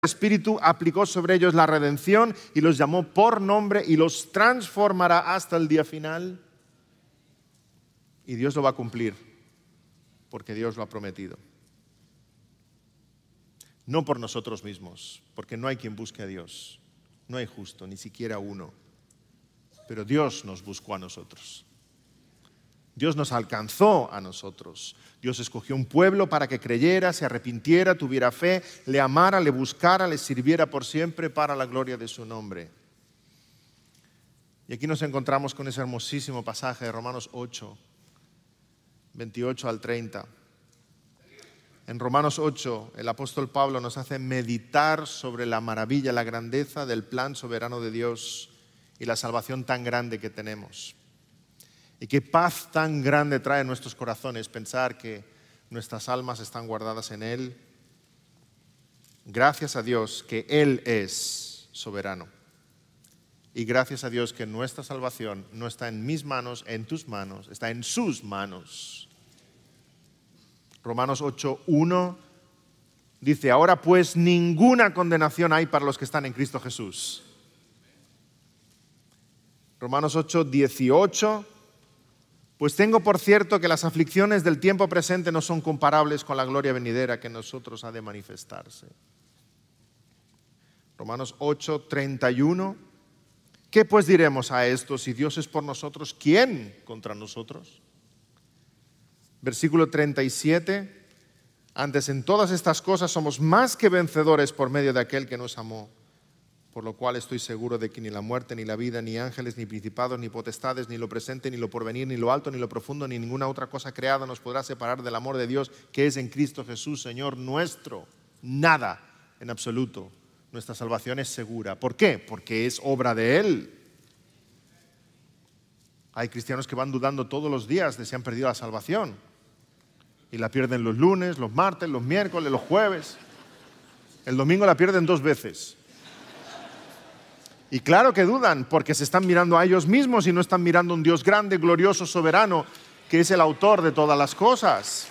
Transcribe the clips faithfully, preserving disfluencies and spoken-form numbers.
Espíritu aplicó sobre ellos la redención y los llamó por nombre y los transformará hasta el día final. Y Dios lo va a cumplir, porque Dios lo ha prometido. No por nosotros mismos, porque no hay quien busque a Dios. No hay justo, ni siquiera uno. Pero Dios nos buscó a nosotros. Dios nos alcanzó a nosotros. Dios escogió un pueblo para que creyera, se arrepintiera, tuviera fe, le amara, le buscara, le sirviera por siempre para la gloria de su nombre. Y aquí nos encontramos con ese hermosísimo pasaje de Romanos ocho, veintiocho al treinta. En Romanos ocho, el apóstol Pablo nos hace meditar sobre la maravilla, la grandeza del plan soberano de Dios y la salvación tan grande que tenemos. Y qué paz tan grande trae en nuestros corazones pensar que nuestras almas están guardadas en Él. Gracias a Dios que Él es soberano. Y gracias a Dios que nuestra salvación no está en mis manos, en tus manos, está en sus manos. Romanos ocho, uno dice, ahora pues ninguna condenación hay para los que están en Cristo Jesús. Romanos ocho, dieciocho, pues tengo por cierto que las aflicciones del tiempo presente no son comparables con la gloria venidera que en nosotros ha de manifestarse. Romanos ocho, treinta y uno, ¿qué pues diremos a esto? Si Dios es por nosotros, ¿quién contra nosotros? Versículo treinta y siete, antes en todas estas cosas somos más que vencedores por medio de aquel que nos amó, por lo cual estoy seguro de que ni la muerte, ni la vida, ni ángeles, ni principados, ni potestades, ni lo presente, ni lo porvenir, ni lo alto, ni lo profundo, ni ninguna otra cosa creada nos podrá separar del amor de Dios que es en Cristo Jesús, Señor nuestro. Nada en absoluto. Nuestra salvación es segura. ¿Por qué? Porque es obra de Él. Hay cristianos que van dudando todos los días de si han perdido la salvación. Y la pierden los lunes, los martes, los miércoles, los jueves. El domingo la pierden dos veces. Y claro que dudan, porque se están mirando a ellos mismos y no están mirando a un Dios grande, glorioso, soberano, que es el autor de todas las cosas.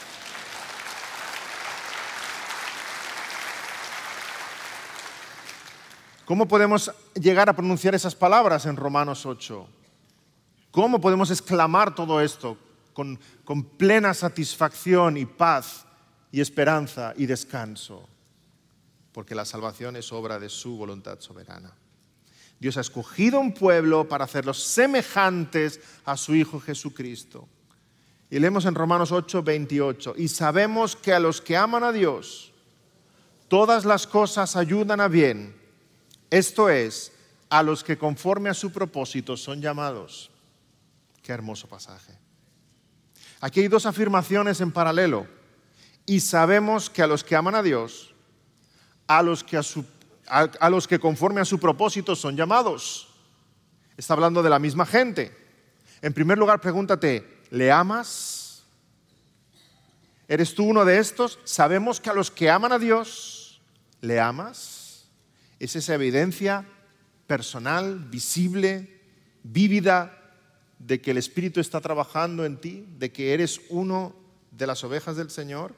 ¿Cómo podemos llegar a pronunciar esas palabras en Romanos ocho? ¿Cómo podemos exclamar todo esto con, con plena satisfacción y paz y esperanza y descanso? Porque la salvación es obra de su voluntad soberana. Dios ha escogido un pueblo para hacerlos semejantes a su Hijo Jesucristo. Y leemos en Romanos ocho, veintiocho. Y sabemos que a los que aman a Dios, todas las cosas ayudan a bien. Esto es, a los que conforme a su propósito son llamados. Qué hermoso pasaje. Aquí hay dos afirmaciones en paralelo. Y sabemos que a los que aman a Dios, a los que a su A, a los que conforme a su propósito son llamados. Está hablando de la misma gente. En primer lugar, pregúntate, ¿le amas? ¿Eres tú uno de estos? Sabemos que a los que aman a Dios, ¿le amas? Es esa evidencia personal, visible, vívida, de que el Espíritu está trabajando en ti, de que eres uno de las ovejas del Señor.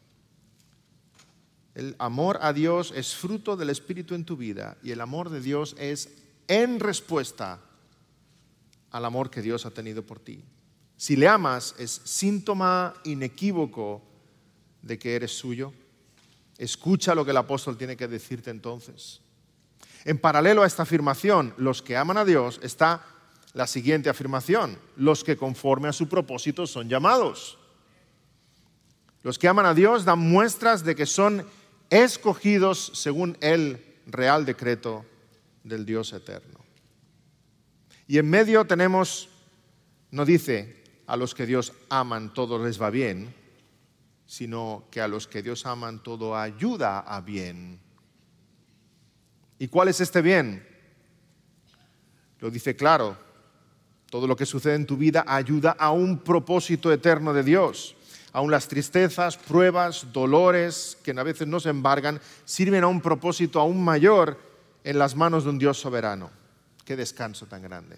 El amor a Dios es fruto del Espíritu en tu vida y el amor de Dios es en respuesta al amor que Dios ha tenido por ti. Si le amas, es síntoma inequívoco de que eres suyo. Escucha lo que el apóstol tiene que decirte entonces. En paralelo a esta afirmación, los que aman a Dios, está la siguiente afirmación: los que conforme a su propósito son llamados. Los que aman a Dios dan muestras de que son escogidos según el real decreto del Dios eterno. Y en medio tenemos, no dice a los que Dios aman todo les va bien, sino que a los que Dios aman todo ayuda a bien. ¿Y cuál es este bien? Lo dice claro, todo lo que sucede en tu vida ayuda a un propósito eterno de Dios. Aún las tristezas, pruebas, dolores que a veces nos embargan, sirven a un propósito aún mayor en las manos de un Dios soberano. ¡Qué descanso tan grande!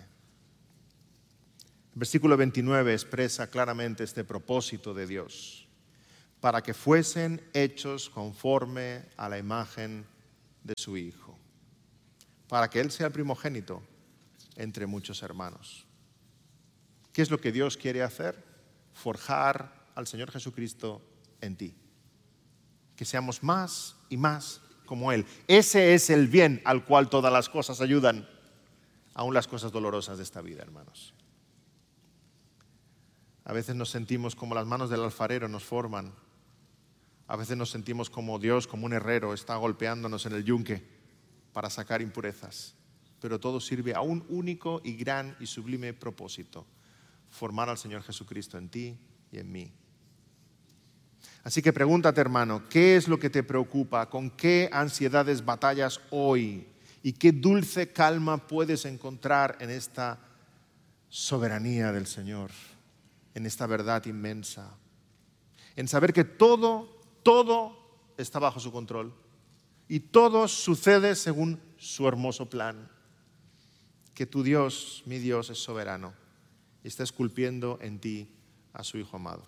El versículo veintinueve expresa claramente este propósito de Dios, para que fuesen hechos conforme a la imagen de su Hijo, para que Él sea el primogénito entre muchos hermanos. ¿Qué es lo que Dios quiere hacer? Forjar al Señor Jesucristo en ti. Que seamos más y más como Él. Ese es el bien al cual todas las cosas ayudan, aun las cosas dolorosas de esta vida, hermanos. A veces nos sentimos como las manos del alfarero nos forman. A veces nos sentimos como Dios, como un herrero, está golpeándonos en el yunque para sacar impurezas. Pero todo sirve a un único y gran y sublime propósito: formar al Señor Jesucristo en ti y en mí. Así que pregúntate, hermano, ¿qué es lo que te preocupa? ¿Con qué ansiedades batallas hoy? ¿Y qué dulce calma puedes encontrar en esta soberanía del Señor, en esta verdad inmensa? En saber que todo, todo está bajo su control y todo sucede según su hermoso plan. Que tu Dios, mi Dios, es soberano y está esculpiendo en ti a su Hijo amado.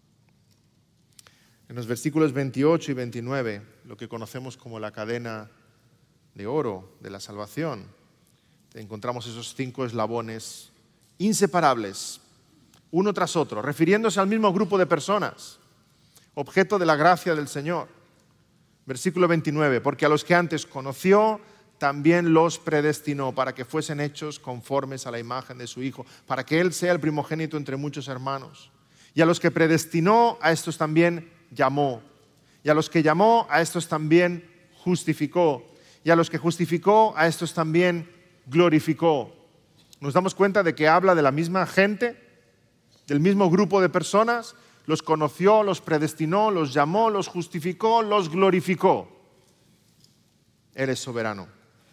En los versículos veintiocho y veintinueve, lo que conocemos como la cadena de oro de la salvación, encontramos esos cinco eslabones inseparables, uno tras otro, refiriéndose al mismo grupo de personas, objeto de la gracia del Señor. Versículo veintinueve, porque a los que antes conoció, también los predestinó para que fuesen hechos conformes a la imagen de su Hijo, para que Él sea el primogénito entre muchos hermanos. Y a los que predestinó, a estos también llamó. Y a los que llamó, a estos también justificó. Y a los que justificó, a estos también glorificó. Nos damos cuenta de que habla de la misma gente, del mismo grupo de personas. Los conoció, los predestinó, los llamó, los justificó, los glorificó. Él es soberano.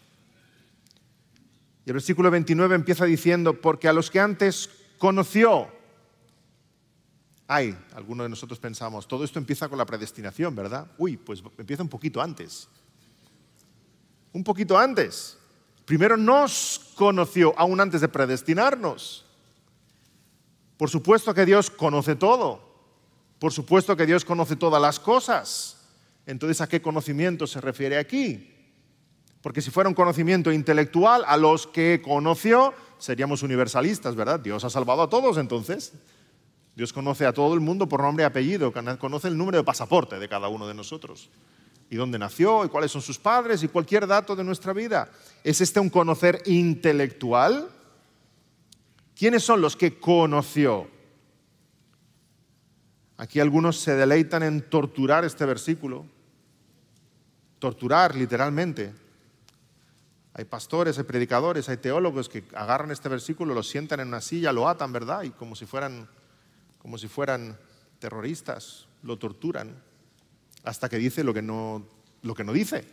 Y el versículo veintinueve empieza diciendo, porque a los que antes conoció. Ay, algunos de nosotros pensamos, todo esto empieza con la predestinación, ¿verdad? Uy, pues empieza un poquito antes. Un poquito antes. Primero nos conoció, aún antes de predestinarnos. Por supuesto que Dios conoce todo. Por supuesto que Dios conoce todas las cosas. Entonces, ¿a qué conocimiento se refiere aquí? Porque si fuera un conocimiento intelectual, a los que conoció, seríamos universalistas, ¿verdad? Dios ha salvado a todos, entonces. Dios conoce a todo el mundo por nombre y apellido, conoce el número de pasaporte de cada uno de nosotros, y dónde nació, y cuáles son sus padres, y cualquier dato de nuestra vida. ¿Es este un conocer intelectual? ¿Quiénes son los que conoció? Aquí algunos se deleitan en torturar este versículo. Torturar, literalmente. Hay pastores, hay predicadores, hay teólogos que agarran este versículo, lo sientan en una silla, lo atan, ¿verdad? Y como si fueran, como si fueran terroristas, lo torturan hasta que dice lo que no, lo que no dice.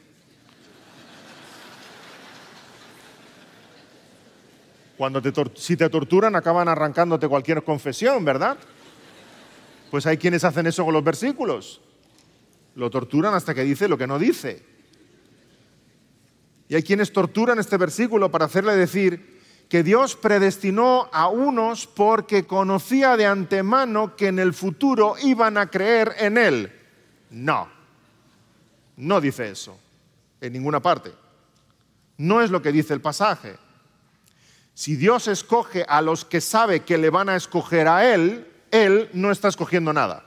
Cuando te, si te torturan, acaban arrancándote cualquier confesión, ¿verdad? Pues hay quienes hacen eso con los versículos. Lo torturan hasta que dice lo que no dice. Y hay quienes torturan este versículo para hacerle decir que Dios predestinó a unos porque conocía de antemano que en el futuro iban a creer en Él. No, no dice eso en ninguna parte. No es lo que dice el pasaje. Si Dios escoge a los que sabe que le van a escoger a Él, Él no está escogiendo nada.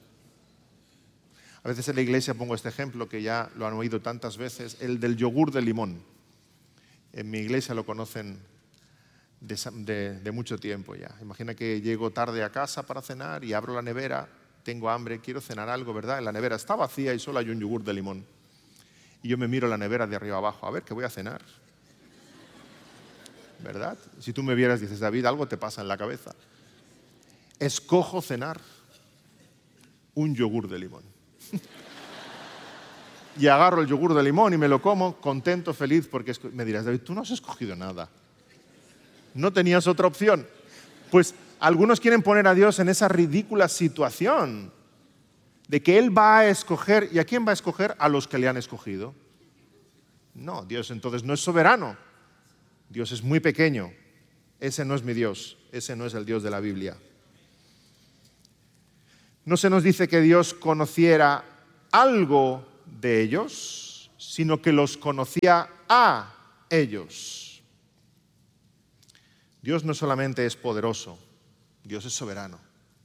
A veces en la iglesia pongo este ejemplo que ya lo han oído tantas veces, el del yogur de limón. En mi iglesia lo conocen de, de, de mucho tiempo ya. Imagina que llego tarde a casa para cenar y abro la nevera, tengo hambre, quiero cenar algo, ¿verdad? La nevera está vacía y solo hay un yogur de limón. Y yo me miro la nevera de arriba abajo, a ver, ¿qué voy a cenar? ¿Verdad? Si tú me vieras, dices, David, algo te pasa en la cabeza. Escojo cenar un yogur de limón. Y agarro el yogur de limón y me lo como, contento, feliz, porque me dirás, David, tú no has escogido nada. No tenías otra opción. Pues algunos quieren poner a Dios en esa ridícula situación de que Él va a escoger, ¿y a quién va a escoger? A los que le han escogido. No, Dios entonces no es soberano. Dios es muy pequeño. Ese no es mi Dios. Ese no es el Dios de la Biblia. No se nos dice que Dios conociera algo de ellos, sino que los conocía a ellos. Dios no solamente es poderoso, Dios es soberano.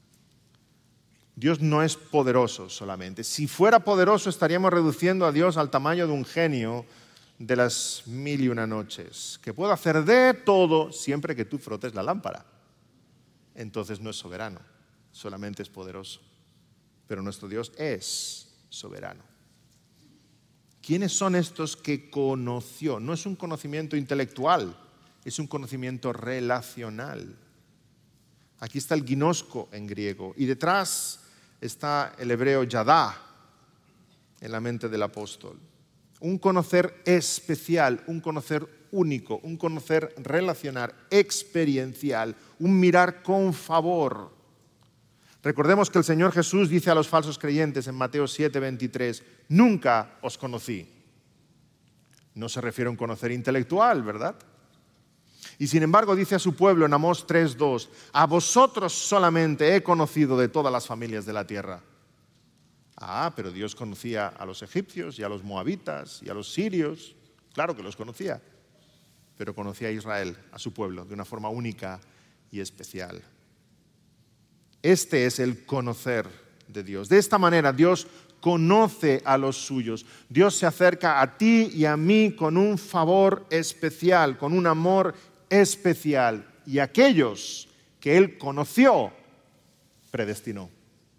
Dios no es poderoso solamente. Si fuera poderoso, estaríamos reduciendo a Dios al tamaño de un genio de las mil y una noches, que puede hacer de todo siempre que tú frotes la lámpara. Entonces no es soberano, solamente es poderoso. Pero nuestro Dios es soberano. ¿Quiénes son estos que conoció? No es un conocimiento intelectual, es un conocimiento relacional. Aquí está el ginosko en griego y detrás está el hebreo yadá en la mente del apóstol. Un conocer especial, un conocer único, un conocer relacional, experiencial, un mirar con favor. Recordemos que el Señor Jesús dice a los falsos creyentes en Mateo siete, veintitrés, nunca os conocí. No se refiere a un conocer intelectual, ¿verdad? Y sin embargo dice a su pueblo en Amós tres, dos, a vosotros solamente he conocido de todas las familias de la tierra. Ah, pero Dios conocía a los egipcios y a los moabitas y a los sirios. Claro que los conocía, pero conocía a Israel, a su pueblo, de una forma única y especial. Este es el conocer de Dios. De esta manera Dios conoce a los suyos. Dios se acerca a ti y a mí con un favor especial, con un amor especial. Y aquellos que Él conoció, predestinó.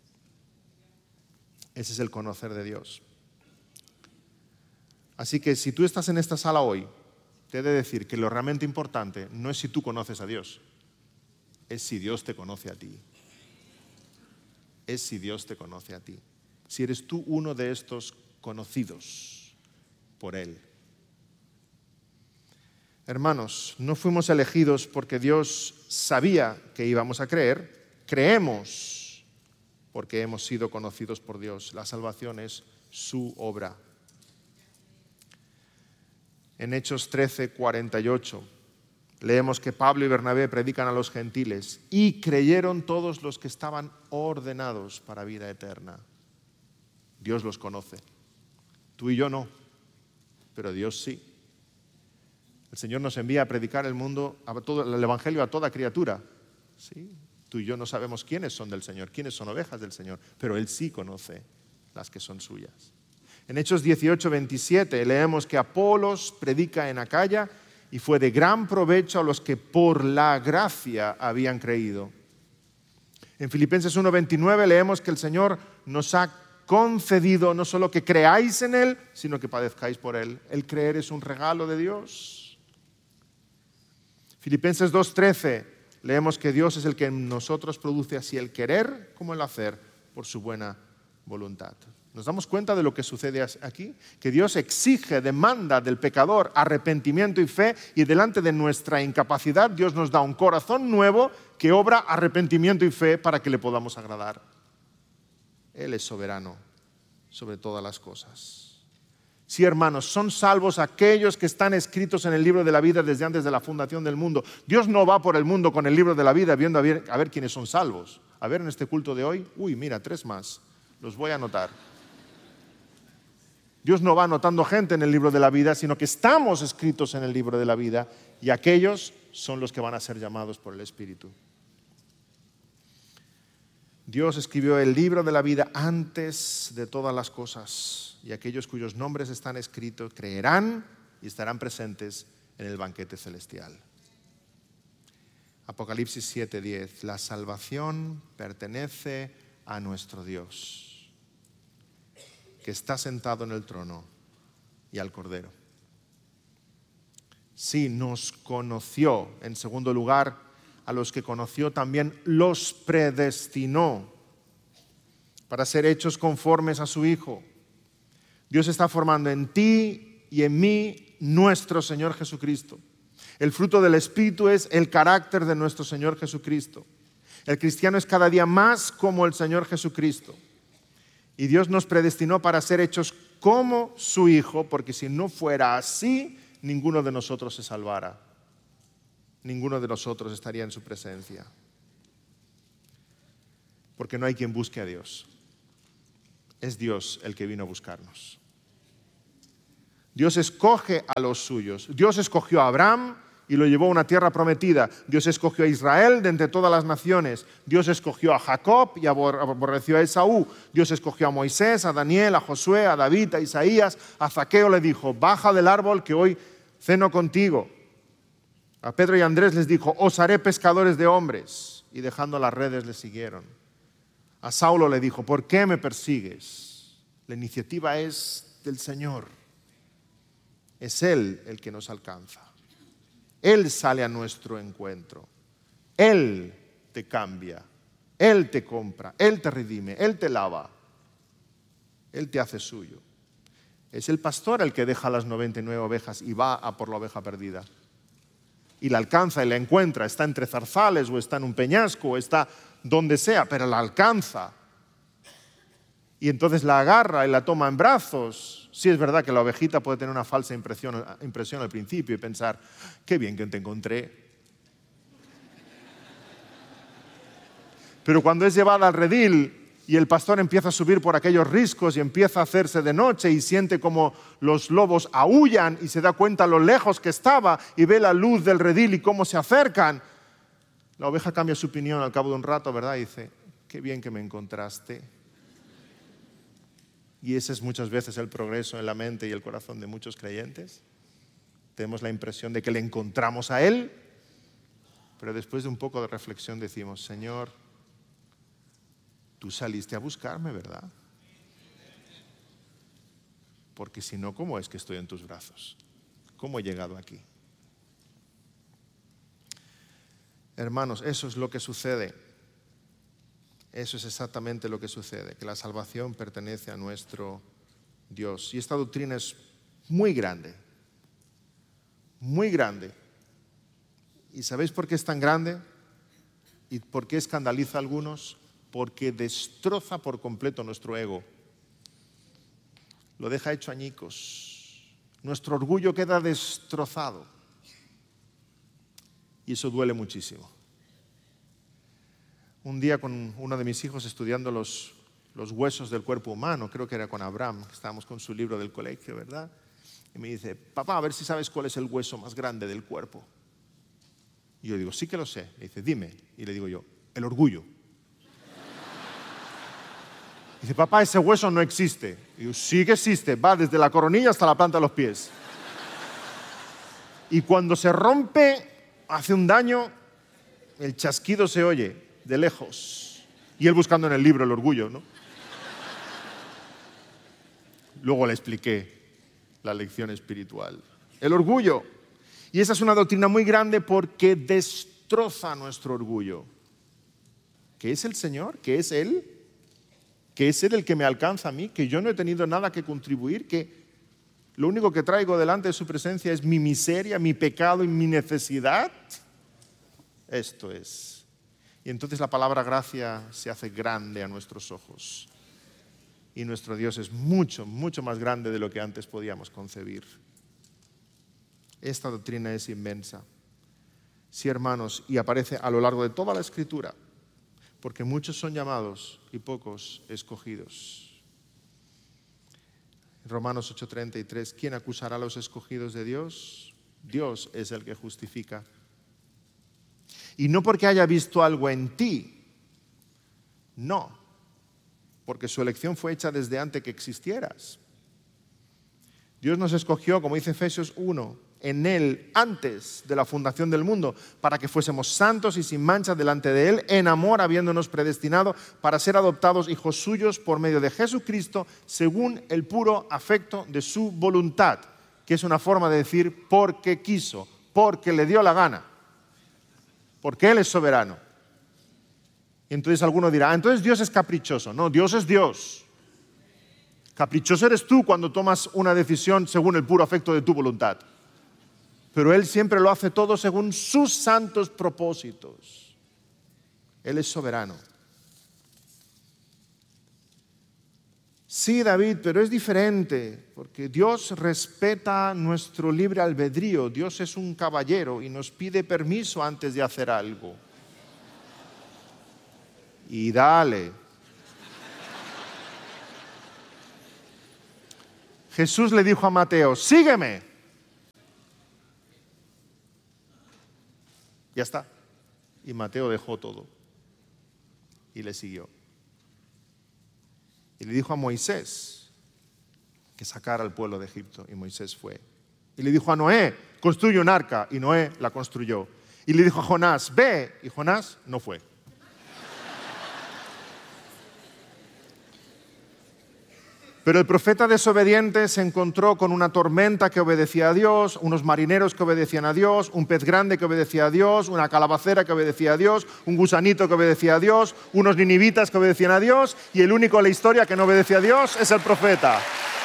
Ese es el conocer de Dios. Así que si tú estás en esta sala hoy, te he de decir que lo realmente importante no es si tú conoces a Dios, es si Dios te conoce a ti. Es si Dios te conoce a ti. Si eres tú uno de estos conocidos por Él. Hermanos, no fuimos elegidos porque Dios sabía que íbamos a creer. Creemos porque hemos sido conocidos por Dios. La salvación es su obra. En Hechos trece, cuarenta y ocho, leemos que Pablo y Bernabé predican a los gentiles y creyeron todos los que estaban ordenados para vida eterna. Dios los conoce. Tú y yo no, pero Dios sí. El Señor nos envía a predicar el mundo, a todo, el Evangelio a toda criatura. ¿Sí? Tú y yo no sabemos quiénes son del Señor, quiénes son ovejas del Señor, pero Él sí conoce las que son suyas. En Hechos dieciocho, veintisiete leemos que Apolos predica en Acaya y fue de gran provecho a los que por la gracia habían creído. En Filipenses uno, veintinueve leemos que el Señor nos ha concedido no solo que creáis en Él, sino que padezcáis por Él. El creer es un regalo de Dios. Filipenses dos, trece leemos que Dios es el que en nosotros produce así el querer como el hacer por su buena voluntad. ¿Nos damos cuenta de lo que sucede aquí? Que Dios exige, demanda del pecador arrepentimiento y fe, y delante de nuestra incapacidad Dios nos da un corazón nuevo que obra arrepentimiento y fe para que le podamos agradar. Él es soberano sobre todas las cosas. Sí, hermanos, son salvos aquellos que están escritos en el libro de la vida desde antes de la fundación del mundo. Dios no va por el mundo con el libro de la vida viendo a ver, a ver quiénes son salvos. A ver en este culto de hoy, uy, mira, tres más, los voy a anotar. Dios no va anotando gente en el libro de la vida, sino que estamos escritos en el libro de la vida y aquellos son los que van a ser llamados por el Espíritu. Dios escribió el libro de la vida antes de todas las cosas y aquellos cuyos nombres están escritos creerán y estarán presentes en el banquete celestial. Apocalipsis siete, diez. La salvación pertenece a nuestro Dios, que está sentado en el trono, y al Cordero. Sí, nos conoció. En segundo lugar, a los que conoció también los predestinó para ser hechos conformes a su Hijo. Dios está formando en ti y en mí nuestro Señor Jesucristo. El fruto del Espíritu es el carácter de nuestro Señor Jesucristo. El cristiano es cada día más como el Señor Jesucristo. Y Dios nos predestinó para ser hechos como su Hijo, porque si no fuera así, ninguno de nosotros se salvara. Ninguno de nosotros estaría en su presencia. Porque no hay quien busque a Dios. Es Dios el que vino a buscarnos. Dios escoge a los suyos. Dios escogió a Abraham y lo llevó a una tierra prometida. Dios escogió a Israel de entre todas las naciones. Dios escogió a Jacob y aborreció a Esaú. Dios escogió a Moisés, a Daniel, a Josué, a David, a Isaías. A Zaqueo le dijo, baja del árbol que hoy ceno contigo. A Pedro y Andrés les dijo, os haré pescadores de hombres. Y dejando las redes le siguieron. A Saulo le dijo, ¿por qué me persigues? La iniciativa es del Señor. Es Él el que nos alcanza. Él sale a nuestro encuentro. Él te cambia. Él te compra. Él te redime. Él te lava. Él te hace suyo. Es el pastor el que deja las noventa y nueve ovejas y va a por la oveja perdida. Y la alcanza y la encuentra. Está entre zarzales o está en un peñasco o está donde sea, pero la alcanza. Y entonces la agarra y la toma en brazos. Sí, es verdad que la ovejita puede tener una falsa impresión, impresión al principio y pensar, qué bien que te encontré. Pero cuando es llevada al redil y el pastor empieza a subir por aquellos riscos y empieza a hacerse de noche y siente como los lobos aúllan y se da cuenta lo lejos que estaba y ve la luz del redil y cómo se acercan, la oveja cambia su opinión al cabo de un rato, ¿verdad? Y dice, qué bien que me encontraste. Y ese es muchas veces el progreso en la mente y el corazón de muchos creyentes. Tenemos la impresión de que le encontramos a Él, pero después de un poco de reflexión decimos, Señor, tú saliste a buscarme, ¿verdad? Porque si no, ¿cómo es que estoy en tus brazos? ¿Cómo he llegado aquí? Hermanos, eso es lo que sucede. Eso es exactamente lo que sucede, que la salvación pertenece a nuestro Dios. Y esta doctrina es muy grande, muy grande. ¿Y sabéis por qué es tan grande? ¿Y por qué escandaliza a algunos? Porque destroza por completo nuestro ego. Lo deja hecho añicos. Nuestro orgullo queda destrozado. Y eso duele muchísimo. Un día con uno de mis hijos estudiando los, los huesos del cuerpo humano, creo que era con Abraham, estábamos con su libro del colegio, ¿verdad? Y me dice, papá, a ver si sabes cuál es el hueso más grande del cuerpo. Y yo digo, sí que lo sé. Le dice, dime. Y le digo yo, el orgullo. Dice, papá, ese hueso no existe. Y yo, sí que existe, va desde la coronilla hasta la planta de los pies. Y cuando se rompe, hace un daño, el chasquido se oye de lejos. Y él buscando en el libro el orgullo, ¿no? Luego le expliqué la lección espiritual. El orgullo. Y esa es una doctrina muy grande porque destroza nuestro orgullo. ¿Qué es el Señor? ¿Qué es Él? ¿Qué es Él el que me alcanza a mí? Que yo no he tenido nada que contribuir, que lo único que traigo delante de su presencia es mi miseria, mi pecado y mi necesidad. Esto es. Y entonces la palabra gracia se hace grande a nuestros ojos. Y nuestro Dios es mucho, mucho más grande de lo que antes podíamos concebir. Esta doctrina es inmensa. Sí, hermanos, y aparece a lo largo de toda la Escritura, porque muchos son llamados y pocos escogidos. Romanos ocho treinta y tres, ¿quién acusará a los escogidos de Dios? Dios es el que justifica. Y no porque haya visto algo en ti, no, porque su elección fue hecha desde antes que existieras. Dios nos escogió, como dice Efesios uno, en Él antes de la fundación del mundo, para que fuésemos santos y sin mancha delante de Él, en amor, habiéndonos predestinado para ser adoptados hijos suyos por medio de Jesucristo, según el puro afecto de su voluntad, que es una forma de decir porque quiso, porque le dio la gana. Porque Él es soberano. Y entonces alguno dirá, ah, entonces Dios es caprichoso. No, Dios es Dios. Caprichoso eres tú cuando tomas una decisión según el puro afecto de tu voluntad. Pero Él siempre lo hace todo según sus santos propósitos. Él es soberano. Sí, David, pero es diferente, porque Dios respeta nuestro libre albedrío. Dios es un caballero y nos pide permiso antes de hacer algo. Y dale. Jesús le dijo a Mateo, sígueme. Ya está. Y Mateo dejó todo y le siguió. Y le dijo a Moisés que sacara al pueblo de Egipto, y Moisés fue. Y le dijo a Noé, construye un arca, y Noé la construyó. Y le dijo a Jonás, ve, y Jonás no fue. Pero el profeta desobediente se encontró con una tormenta que obedecía a Dios, unos marineros que obedecían a Dios, un pez grande que obedecía a Dios, una calabacera que obedecía a Dios, un gusanito que obedecía a Dios, unos ninivitas que obedecían a Dios, y el único en la historia que no obedecía a Dios es el profeta.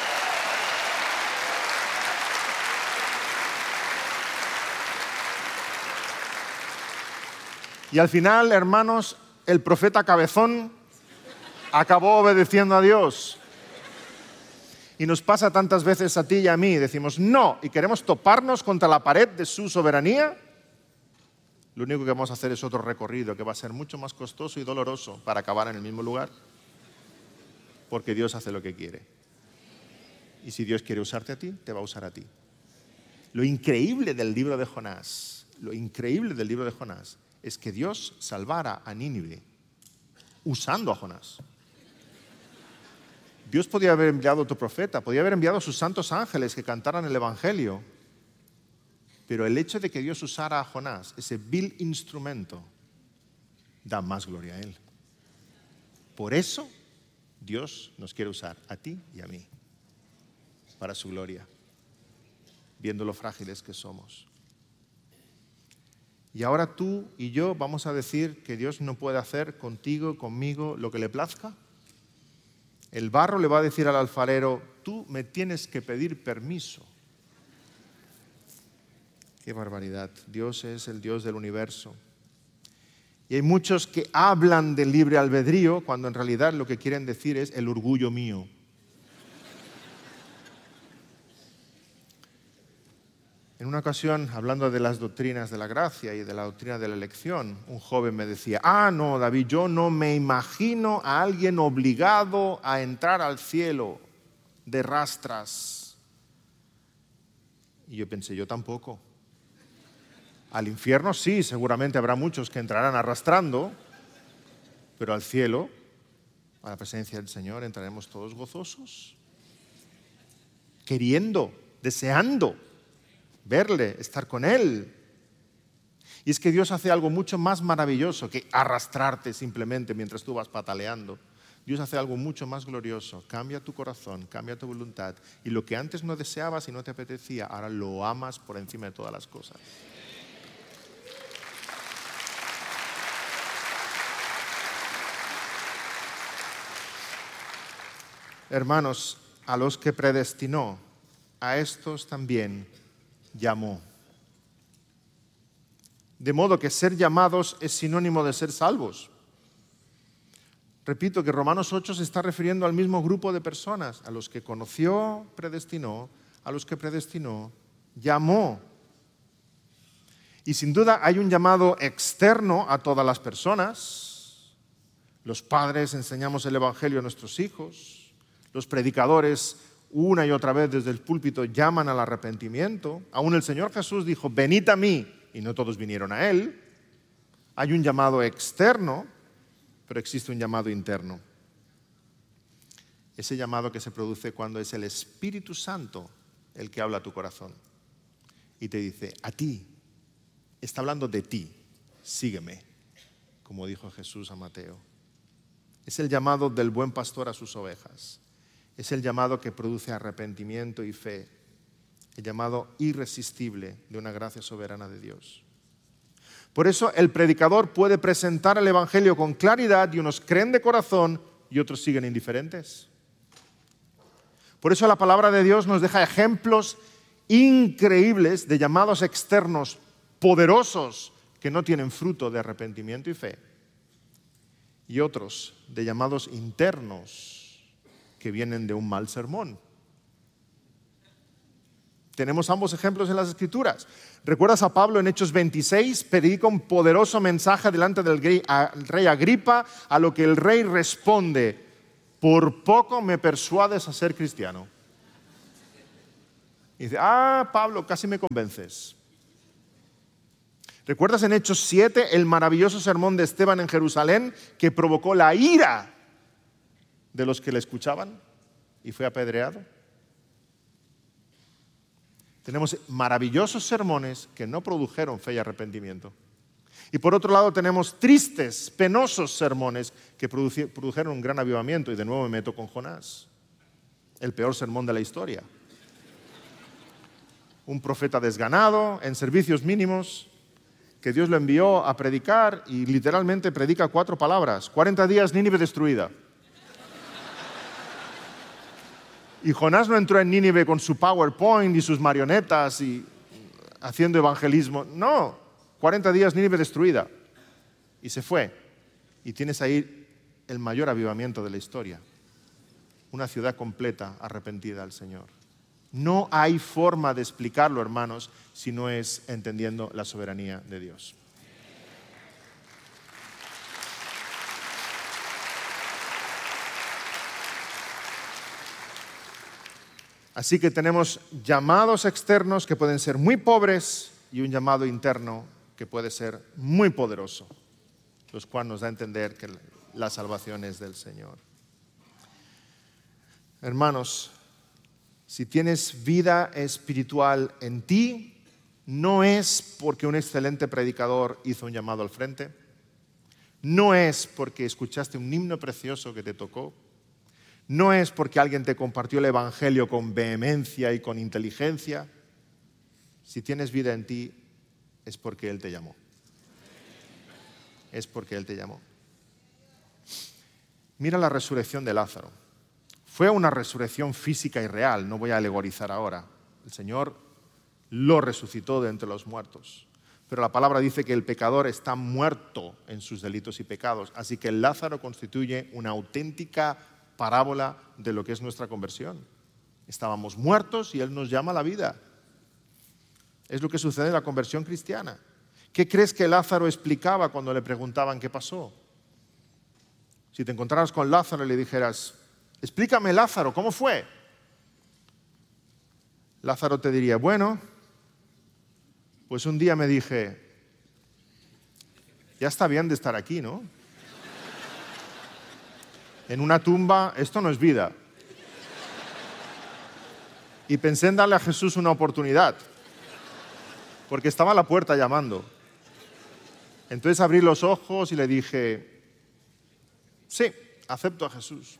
Y al final, hermanos, el profeta cabezón acabó obedeciendo a Dios. Y nos pasa tantas veces a ti y a mí, decimos no, y queremos toparnos contra la pared de su soberanía. Lo único que vamos a hacer es otro recorrido que va a ser mucho más costoso y doloroso para acabar en el mismo lugar. Porque Dios hace lo que quiere. Y si Dios quiere usarte a ti, te va a usar a ti. Lo increíble del libro de Jonás, lo increíble del libro de Jonás, es que Dios salvara a Nínive usando a Jonás. Dios podía haber enviado a otro profeta, podía haber enviado a sus santos ángeles que cantaran el Evangelio. Pero el hecho de que Dios usara a Jonás, ese vil instrumento, da más gloria a Él. Por eso Dios nos quiere usar a ti y a mí, para su gloria, viendo lo frágiles que somos. Y ahora tú y yo vamos a decir que Dios no puede hacer contigo, conmigo, lo que le plazca. El barro le va a decir al alfarero, tú me tienes que pedir permiso. ¡Qué barbaridad! Dios es el Dios del universo. Y hay muchos que hablan del libre albedrío cuando en realidad lo que quieren decir es el orgullo mío. En una ocasión, hablando de las doctrinas de la gracia y de la doctrina de la elección, un joven me decía, ah, no, David, yo no me imagino a alguien obligado a entrar al cielo de rastras. Y yo pensé, yo tampoco. Al infierno sí, seguramente habrá muchos que entrarán arrastrando, pero al cielo, a la presencia del Señor, entraremos todos gozosos, queriendo, deseando verle, estar con Él. Y es que Dios hace algo mucho más maravilloso que arrastrarte simplemente mientras tú vas pataleando. Dios hace algo mucho más glorioso. Cambia tu corazón, cambia tu voluntad. Y lo que antes no deseabas y no te apetecía, ahora lo amas por encima de todas las cosas. Hermanos, a los que predestinó, a estos también llamó. De modo que ser llamados es sinónimo de ser salvos. Repito que Romanos ocho se está refiriendo al mismo grupo de personas, a los que conoció, predestinó, a los que predestinó, llamó. Y sin duda hay un llamado externo a todas las personas. Los padres enseñamos el Evangelio a nuestros hijos, los predicadores una y otra vez desde el púlpito llaman al arrepentimiento. Aún el Señor Jesús dijo, venid a mí, y no todos vinieron a Él. Hay un llamado externo, pero existe un llamado interno. Ese llamado que se produce cuando es el Espíritu Santo el que habla a tu corazón y te dice, a ti, está hablando de ti, sígueme, como dijo Jesús a Mateo. Es el llamado del buen pastor a sus ovejas. Es el llamado que produce arrepentimiento y fe, el llamado irresistible de una gracia soberana de Dios. Por eso el predicador puede presentar el Evangelio con claridad y unos creen de corazón y otros siguen indiferentes. Por eso la palabra de Dios nos deja ejemplos increíbles de llamados externos poderosos que no tienen fruto de arrepentimiento y fe, y otros de llamados internos que vienen de un mal sermón. Tenemos ambos ejemplos en las Escrituras. ¿Recuerdas a Pablo en Hechos veintiséis? Predica un poderoso mensaje delante del rey Agripa, a lo que el rey responde, por poco me persuades a ser cristiano. Y dice, ah, Pablo, casi me convences. ¿Recuerdas en Hechos siete el maravilloso sermón de Esteban en Jerusalén que provocó la ira de los que le escuchaban y fue apedreado? Tenemos maravillosos sermones que no produjeron fe y arrepentimiento. Y por otro lado tenemos tristes, penosos sermones que produjeron un gran avivamiento. Y de nuevo me meto con Jonás, el peor sermón de la historia. Un profeta desganado, en servicios mínimos, que Dios lo envió a predicar y literalmente predica cuatro palabras. cuarenta días, Nínive destruida. Y Jonás no entró en Nínive con su PowerPoint y sus marionetas y haciendo evangelismo. No, cuarenta días, Nínive destruida. Y se fue. Y tienes ahí el mayor avivamiento de la historia. Una ciudad completa arrepentida al Señor. No hay forma de explicarlo, hermanos, si no es entendiendo la soberanía de Dios. Así que tenemos llamados externos que pueden ser muy pobres y un llamado interno que puede ser muy poderoso, los cuales nos da a entender que la salvación es del Señor. Hermanos, si tienes vida espiritual en ti, no es porque un excelente predicador hizo un llamado al frente, no es porque escuchaste un himno precioso que te tocó, no es porque alguien te compartió el evangelio con vehemencia y con inteligencia. Si tienes vida en ti, es porque Él te llamó. Es porque Él te llamó. Mira la resurrección de Lázaro. Fue una resurrección física y real, no voy a alegorizar ahora. El Señor lo resucitó de entre los muertos. Pero la palabra dice que el pecador está muerto en sus delitos y pecados. Así que Lázaro constituye una auténtica parábola de lo que es nuestra conversión. Estábamos muertos y Él nos llama a la vida. Es lo que sucede en la conversión cristiana. ¿Qué crees que Lázaro explicaba cuando le preguntaban qué pasó? Si te encontraras con Lázaro y le dijeras, explícame, Lázaro, ¿cómo fue? Lázaro te diría, bueno, pues un día me dije, ya está bien de estar aquí, ¿no? En una tumba, esto no es vida. Y pensé en darle a Jesús una oportunidad, porque estaba a la puerta llamando. Entonces abrí los ojos y le dije, sí, acepto a Jesús.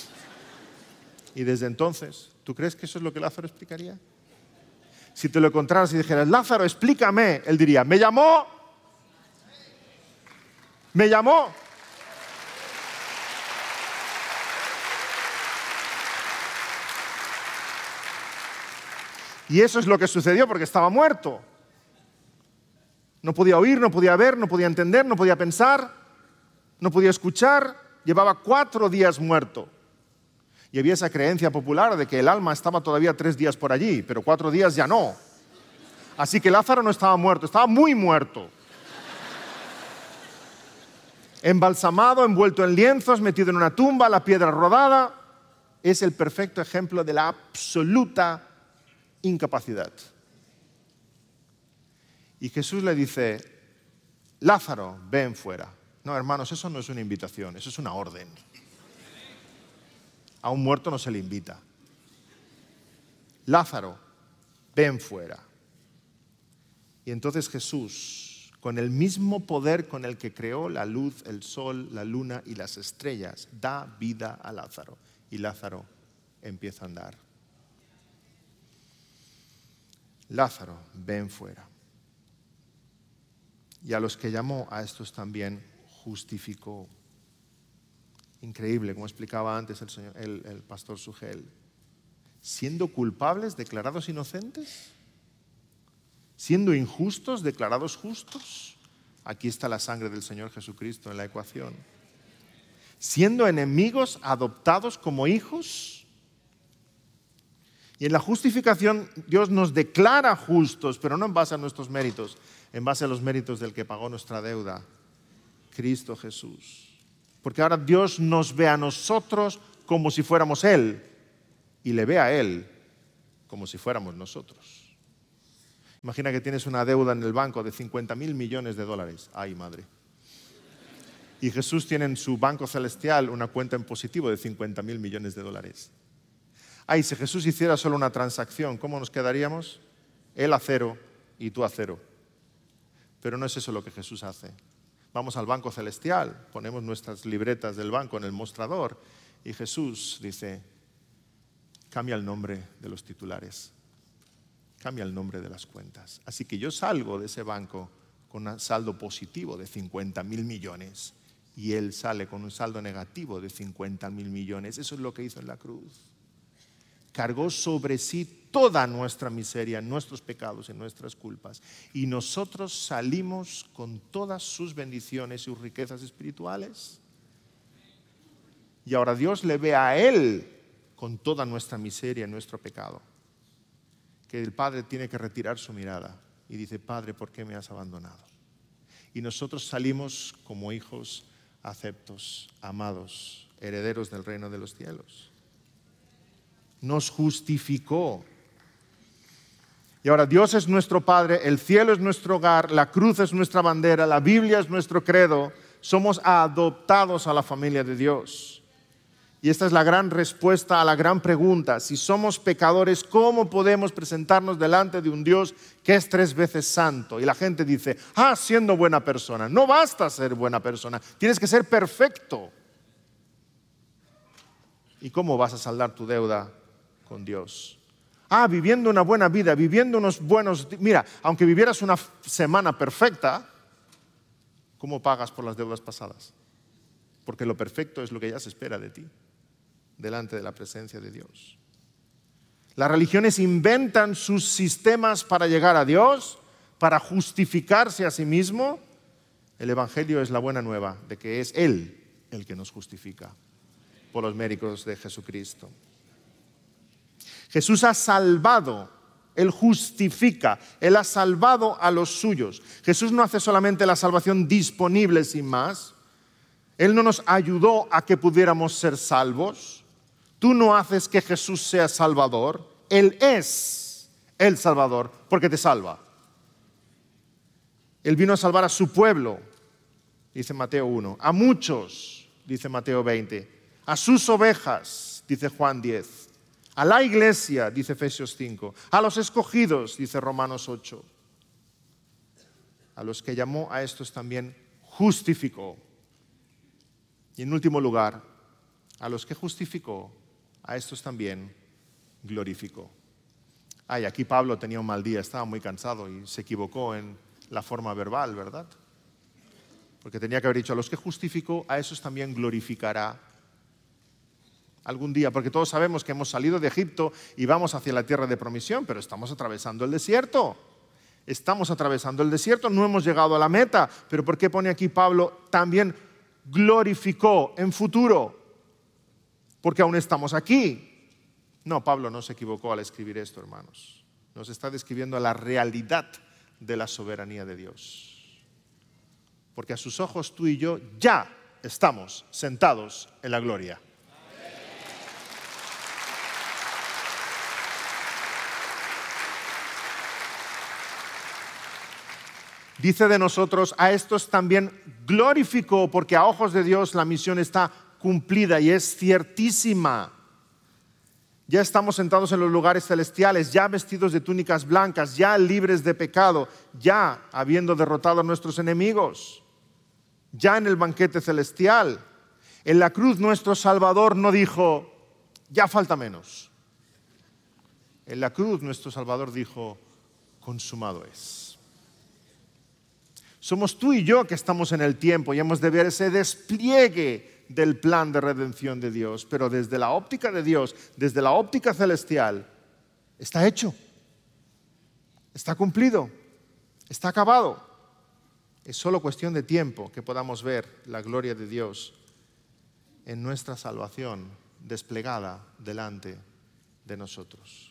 Y desde entonces, ¿tú crees que eso es lo que Lázaro explicaría? Si te lo encontraras y dijeras, Lázaro, explícame, él diría, me llamó, me llamó. Y eso es lo que sucedió porque estaba muerto. No podía oír, no podía ver, no podía entender, no podía pensar, no podía escuchar. Llevaba cuatro días muerto. Y había esa creencia popular de que el alma estaba todavía tres días por allí, pero cuatro días ya no. Así que Lázaro no estaba muerto, estaba muy muerto. Embalsamado, envuelto en lienzos, metido en una tumba, la piedra rodada. Es el perfecto ejemplo de la absoluta incapacidad. Y Jesús le dice, Lázaro, ven fuera. No, hermanos, eso no es una invitación, eso es una orden. A un muerto no se le invita. Lázaro, ven fuera. Y entonces Jesús, con el mismo poder con el que creó la luz, el sol, la luna y las estrellas, da vida a Lázaro. Y Lázaro empieza a andar. Lázaro, ven fuera. Y a los que llamó, a estos también justificó. Increíble, como explicaba antes el, señor, el, el pastor Sugel. Siendo culpables, declarados inocentes. Siendo injustos, declarados justos. Aquí está la sangre del Señor Jesucristo en la ecuación. Siendo enemigos, adoptados como hijos. Y en la justificación Dios nos declara justos, pero no en base a nuestros méritos, en base a los méritos del que pagó nuestra deuda, Cristo Jesús. Porque ahora Dios nos ve a nosotros como si fuéramos Él y le ve a Él como si fuéramos nosotros. Imagina que tienes una deuda en el banco de cincuenta mil millones de dólares. ¡Ay, madre! Y Jesús tiene en su banco celestial una cuenta en positivo de cincuenta mil millones de dólares. Ay, si Jesús hiciera solo una transacción, ¿cómo nos quedaríamos? Él a cero y tú a cero. Pero no es eso lo que Jesús hace. Vamos al banco celestial, ponemos nuestras libretas del banco en el mostrador y Jesús dice, cambia el nombre de los titulares, cambia el nombre de las cuentas. Así que yo salgo de ese banco con un saldo positivo de cincuenta mil millones y Él sale con un saldo negativo de cincuenta mil millones. Eso es lo que hizo en la cruz. Cargó sobre sí toda nuestra miseria, nuestros pecados y nuestras culpas. Y nosotros salimos con todas sus bendiciones y sus riquezas espirituales. Y ahora Dios le ve a Él con toda nuestra miseria y nuestro pecado. Que el Padre tiene que retirar su mirada y dice, Padre, ¿por qué me has abandonado? Y nosotros salimos como hijos aceptos, amados, herederos del reino de los cielos. Nos justificó. Y ahora Dios es nuestro Padre, el cielo es nuestro hogar, la cruz es nuestra bandera, la Biblia es nuestro credo. Somos adoptados a la familia de Dios. Y esta es la gran respuesta a la gran pregunta. Si somos pecadores, ¿cómo podemos presentarnos delante de un Dios que es tres veces santo? Y la gente dice, ah, siendo buena persona. No basta ser buena persona, tienes que ser perfecto. ¿Y cómo vas a saldar tu deuda con Dios? Ah, viviendo una buena vida, viviendo unos buenos... Mira, aunque vivieras una semana perfecta, ¿cómo pagas por las deudas pasadas? Porque lo perfecto es lo que ya se espera de ti, delante de la presencia de Dios. Las religiones inventan sus sistemas para llegar a Dios, para justificarse a sí mismo. El Evangelio es la buena nueva de que es Él el que nos justifica por los méritos de Jesucristo. Jesús ha salvado, Él justifica, Él ha salvado a los suyos. Jesús no hace solamente la salvación disponible sin más. Él no nos ayudó a que pudiéramos ser salvos. Tú no haces que Jesús sea Salvador. Él es el Salvador porque te salva. Él vino a salvar a su pueblo, dice Mateo uno. A muchos, dice Mateo veinte. A sus ovejas, dice Juan diez. A la iglesia, dice Efesios cinco. A los escogidos, dice Romanos ocho. A los que llamó, a estos también justificó. Y en último lugar, a los que justificó, a estos también glorificó. Ay, aquí Pablo tenía un mal día, estaba muy cansado y se equivocó en la forma verbal, ¿verdad? Porque tenía que haber dicho, a los que justificó, a esos también glorificará algún día, porque todos sabemos que hemos salido de Egipto y vamos hacia la tierra de promisión, pero estamos atravesando el desierto. Estamos atravesando el desierto, no hemos llegado a la meta. Pero ¿por qué pone aquí Pablo también glorificó en futuro? Porque aún estamos aquí. No, Pablo no se equivocó al escribir esto, hermanos. Nos está describiendo la realidad de la soberanía de Dios. Porque a sus ojos tú y yo ya estamos sentados en la gloria. Dice de nosotros, a estos también glorificó, porque a ojos de Dios la misión está cumplida y es ciertísima. Ya estamos sentados en los lugares celestiales, ya vestidos de túnicas blancas, ya libres de pecado, ya habiendo derrotado a nuestros enemigos, ya en el banquete celestial. En la cruz nuestro Salvador no dijo, ya falta menos. En la cruz nuestro Salvador dijo, consumado es. Somos tú y yo que estamos en el tiempo y hemos de ver ese despliegue del plan de redención de Dios. Pero desde la óptica de Dios, desde la óptica celestial, está hecho, está cumplido, está acabado. Es solo cuestión de tiempo que podamos ver la gloria de Dios en nuestra salvación desplegada delante de nosotros.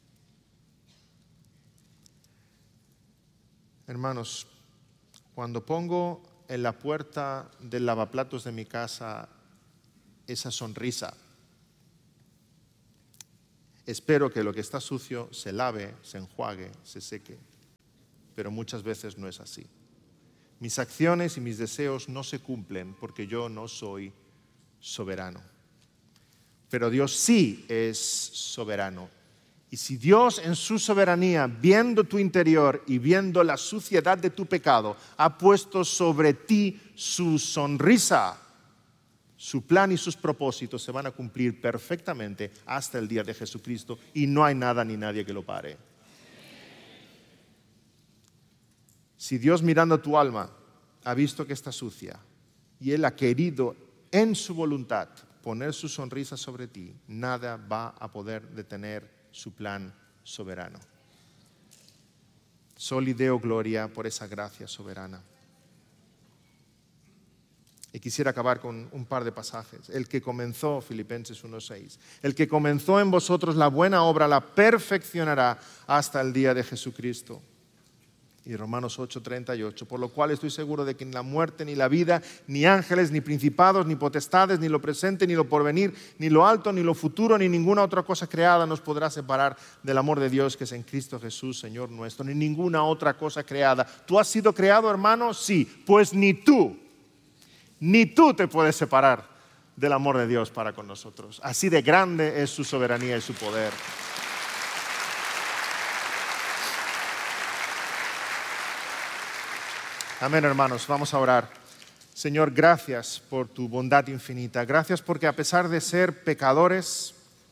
Hermanos, cuando pongo en la puerta del lavaplatos de mi casa esa sonrisa, Espero que lo que está sucio se lave, se enjuague, se seque. Pero muchas veces no es así. Mis acciones y mis deseos no se cumplen porque yo no soy soberano. Pero Dios sí es soberano. Y si Dios en su soberanía, viendo tu interior y viendo la suciedad de tu pecado, ha puesto sobre ti su sonrisa, su plan y sus propósitos se van a cumplir perfectamente hasta el día de Jesucristo y no hay nada ni nadie que lo pare. Si Dios, mirando tu alma, ha visto que está sucia y Él ha querido en su voluntad poner su sonrisa sobre ti, nada va a poder detener su plan soberano. Soli Deo Gloria por esa gracia soberana. Y quisiera acabar con un par de pasajes. El que comenzó, Filipenses uno seis, el que comenzó en vosotros la buena obra la perfeccionará hasta el día de Jesucristo. Y Romanos ocho treinta y ocho, por lo cual estoy seguro de que ni la muerte, ni la vida, ni ángeles, ni principados, ni potestades, ni lo presente, ni lo porvenir, ni lo alto, ni lo futuro, ni ninguna otra cosa creada nos podrá separar del amor de Dios que es en Cristo Jesús, Señor nuestro, ni ninguna otra cosa creada. ¿Tú has sido creado, hermano? Sí, pues ni tú, ni tú te puedes separar del amor de Dios para con nosotros. Así de grande es su soberanía y su poder. Amén, hermanos, vamos a orar. Señor, gracias por tu bondad infinita. Gracias porque a pesar de ser pecadores,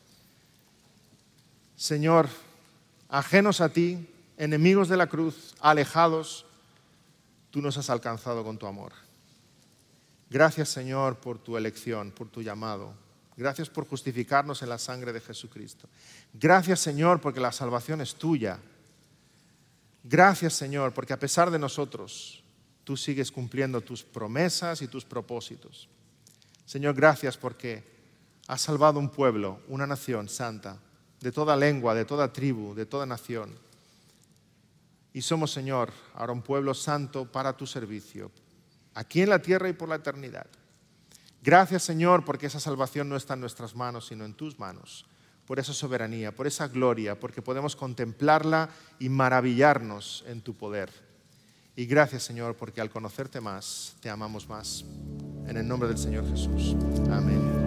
Señor, ajenos a ti, enemigos de la cruz, alejados, tú nos has alcanzado con tu amor. Gracias, Señor, por tu elección, por tu llamado. Gracias por justificarnos en la sangre de Jesucristo. Gracias, Señor, porque la salvación es tuya. Gracias, Señor, porque a pesar de nosotros, tú sigues cumpliendo tus promesas y tus propósitos. Señor, gracias porque has salvado un pueblo, una nación santa, de toda lengua, de toda tribu, de toda nación. Y somos, Señor, ahora un pueblo santo para tu servicio, aquí en la tierra y por la eternidad. Gracias, Señor, porque esa salvación no está en nuestras manos, sino en tus manos. Por esa soberanía, por esa gloria, porque podemos contemplarla y maravillarnos en tu poder. Y gracias, Señor, porque al conocerte más, te amamos más. En el nombre del Señor Jesús. Amén.